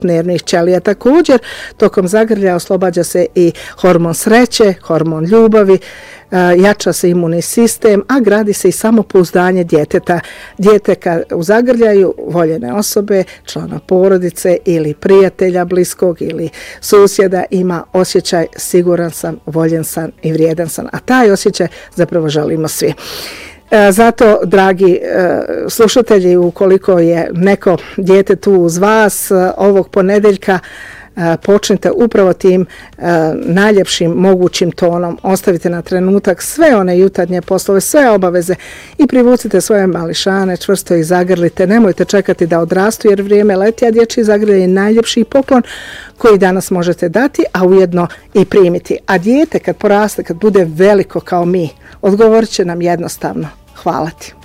nervnih ćelija. Također, tokom zagrljaja oslobađa se i hormon sreće, hormon ljubavi, jača se imunni sistem, a gradi se i samopouzdanje djeteta. Dijete u zagrljaju voljene osobe, člana porodice ili prijatelja bliskog ili susjeda ima osjećaj siguran sam, voljen sam i vrijedan sam, a taj osjećaj zapravo želimo svi. Zato, dragi slušatelji, ukoliko je neko dijete tu uz vas, ovog ponedjeljka počnite upravo tim najljepšim mogućim tonom. Ostavite na trenutak sve one jutarnje poslove, sve obaveze i privucite svoje mališane, čvrsto ih zagrlite. Nemojte čekati da odrastu jer vrijeme leti, a dječji zagrljaj je najljepši poklon koji danas možete dati, a ujedno i primiti. A dijete kad poraste, kad bude veliko kao mi, odgovorit će nam jednostavno: hvala ti.